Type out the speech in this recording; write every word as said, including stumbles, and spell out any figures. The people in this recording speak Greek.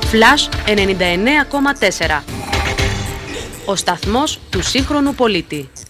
Flash ενενήντα εννέα κόμμα τέσσερα. Ο σταθμός του σύγχρονου πολίτη.